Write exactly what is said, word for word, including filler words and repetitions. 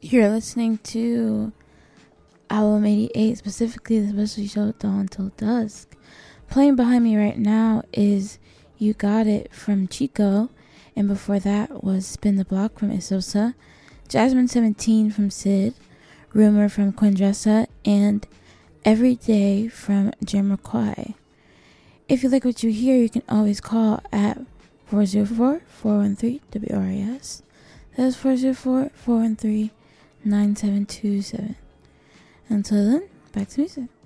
You're listening to Album eighty-eight, specifically the special show Dawn Till Dusk. Playing behind me right now is You Got It from Chico, and before that was Spin the Block from Isosa, Jasmine seventeen from Sid, Rumor from Quindressa, and Every Day from Jamiroquai. If you like what you hear, you can always call at four oh four, four one three, W R I S. That's four oh four, four one three, nine seven two seven. Until then, back to music.